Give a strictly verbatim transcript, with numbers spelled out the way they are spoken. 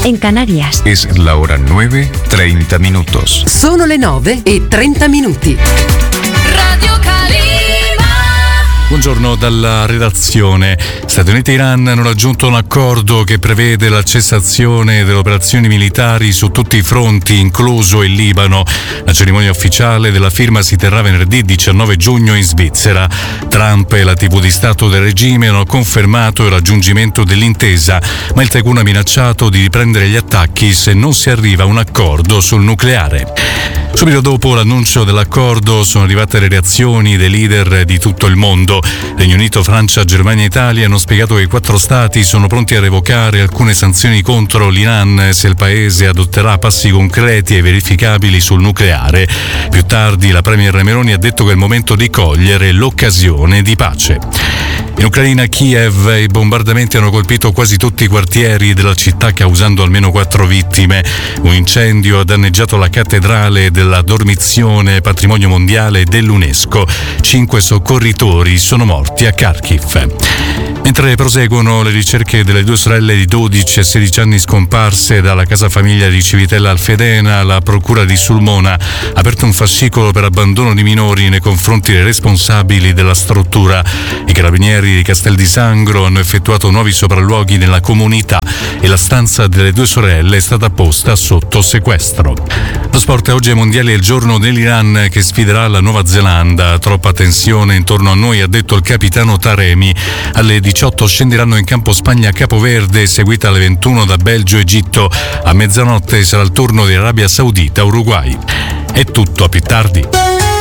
en Canarias. Es la hora nueve, treinta minutos. Sono le nove e trenta minuti. Radio Calima. Buongiorno dalla redazione. Stati Uniti e Iran hanno raggiunto un accordo che prevede la cessazione delle operazioni militari su tutti i fronti, incluso il Libano. La cerimonia ufficiale della firma si terrà venerdì diciannove giugno in Svizzera. Trump e la tivù di Stato del regime hanno confermato il raggiungimento dell'intesa, ma il tycoon ha minacciato di riprendere gli attacchi se non si arriva a un accordo sul nucleare. Subito dopo l'annuncio dell'accordo sono arrivate le reazioni dei leader di tutto il mondo. Regno Unito, Francia, Germania e Italia hanno spiegato che i quattro stati sono pronti a revocare alcune sanzioni contro l'Iran se il paese adotterà passi concreti e verificabili sul nucleare. Più tardi la premier Meloni ha detto che è il momento di cogliere l'occasione di pace. In Ucraina, a Kiev, i bombardamenti hanno colpito quasi tutti i quartieri della città, causando almeno quattro vittime. Un incendio ha danneggiato la cattedrale della Dormizione, patrimonio mondiale dell'UNESCO. Cinque soccorritori sono morti a Kharkiv. Mentre proseguono le ricerche delle due sorelle di dodici e sedici anni scomparse dalla casa famiglia di Civitella Alfedena, la procura di Sulmona ha aperto un fascicolo per abbandono di minori nei confronti dei responsabili della struttura. I carabinieri di Castel di Sangro hanno effettuato nuovi sopralluoghi nella comunità e la stanza delle due sorelle è stata posta sotto sequestro. Lo sport. Oggi ai mondiali è il giorno dell'Iran che sfiderà la Nuova Zelanda. Troppa tensione intorno a noi, ha detto il capitano Taremi. Alle diciotto scenderanno in campo Spagna-Capoverde, seguita alle ventuno da Belgio-Egitto. A mezzanotte sarà il turno di Arabia Saudita-Uruguay. È tutto, a più tardi.